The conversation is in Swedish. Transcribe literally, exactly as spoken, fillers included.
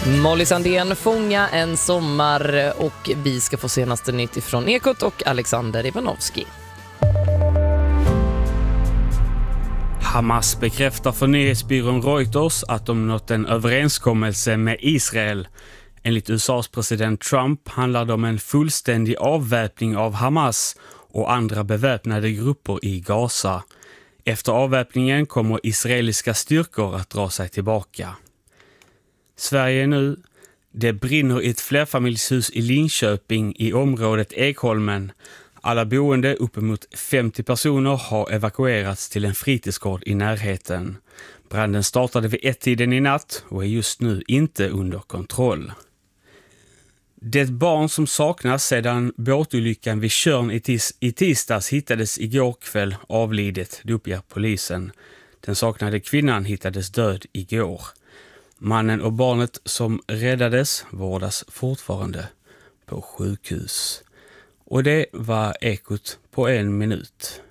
Molly Sandén, Fånga en sommar, och vi ska få senaste nytt ifrån Ekot och Alexander Ivanovski. Hamas bekräftar för nyhetsbyrån Reuters att de nått en överenskommelse med Israel. Enligt U S A:s president Trump handlar det om en fullständig avväpning av Hamas och andra beväpnade grupper i Gaza. Efter avväpningen kommer israeliska styrkor att dra sig tillbaka. Sverige nu. Det brinner i ett flerfamiljshus i Linköping i området Ekholmen. Alla boende, uppemot femtio personer, har evakuerats till en fritidsgård i närheten. Branden startade vid ett-tiden i natt och är just nu inte under kontroll. Det barn som saknas sedan båtolyckan vid Tjörn i, tis- i tisdags hittades igår kväll avlidet, det uppger polisen. Den saknade kvinnan hittades död igår. Mannen och barnet som räddades vårdas fortfarande på sjukhus. Och det var Ekot på en minut.